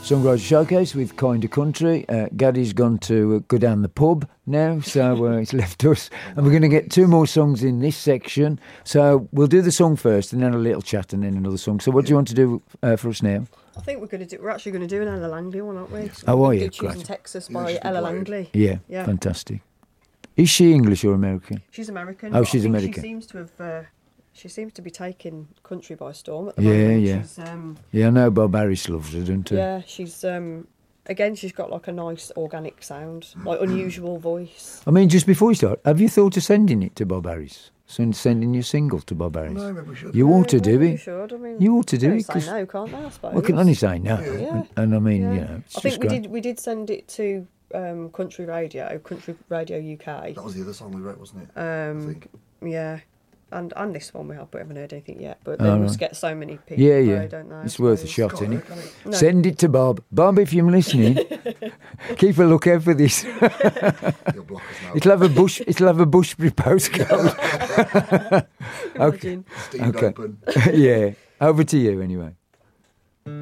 Songwriter Showcase with Kinder Country. Gaddy's gone to go down the pub now, so it's left us. And we're going to get 2 more songs in this section. So we'll do the song first and then a little chat and then another song. So what do you want to do for us now? I think we're actually going to do an Ella Langley one, aren't we? Oh, are you? Good Choosing Texas by Ella Langley. Yeah, fantastic. Is she English or American? She's American. Oh, she's American. She seems to have... She seems to be taking country by storm at the moment. Yeah. She's, I know Bob Harris loves her, doesn't he? Yeah, she's... again, she's got like a nice organic sound, like unusual voice. I mean, just before we start, have you thought of sending it to Bob Harris? Sending your single to Bob Harris? No, maybe we should. You ought to do it. You should. I mean, you ought to do it. Say no, can't they? I suppose. Well, I can only say no. Yeah. And I mean, I think we did send it to Country Radio UK. That was the other song we wrote, wasn't it? I think. Yeah. And this one we haven't heard anything yet, but they must get so many people. Don't they? It's worth a shot, isn't it? No. Send it to Bob. Bob, if you're listening, keep a look out for this. It'll have a Bushbury postcode. Okay. Okay. Yeah. Over to you anyway.